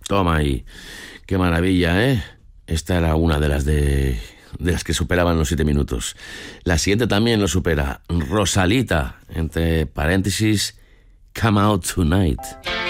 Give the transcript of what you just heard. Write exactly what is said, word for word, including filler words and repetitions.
Toma ahí. Qué maravilla, ¿eh? Esta era una de las de... de las que superaban los siete minutos. La siguiente también lo supera. Rosalita, entre paréntesis, Come Out Tonight.